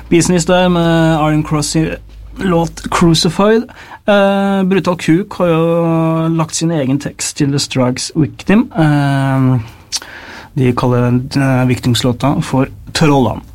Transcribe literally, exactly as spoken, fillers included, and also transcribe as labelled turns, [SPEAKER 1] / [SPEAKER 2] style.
[SPEAKER 1] Business der med Iron Cross i låt Crucified. Uh, Brutal Kuk har jo lagt sin egen tekst til The Strikes Victim. Uh, de kaller uh, Victims-låta for Trollan.